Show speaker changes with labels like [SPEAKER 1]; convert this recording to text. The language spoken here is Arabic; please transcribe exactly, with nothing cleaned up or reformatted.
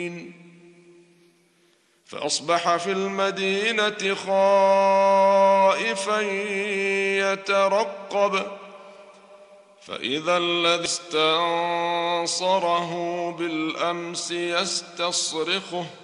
[SPEAKER 1] فأصبح في المدينة خائفا يترقب فإذا الذي استنصره بالأمس يستصرخه